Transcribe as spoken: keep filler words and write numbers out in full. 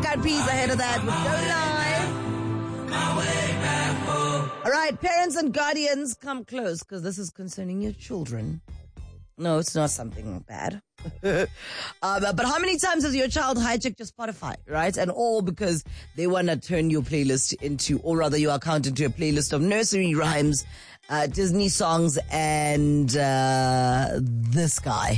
Cat Peas ahead of that with Go Live. All right, parents and guardians, come close because this is concerning your children. No, it's not something bad. uh, but how many times has your child hijacked your Spotify, right? And all because they want to turn your playlist into, or rather your account into a playlist of nursery rhymes, uh, Disney songs, and uh, this guy.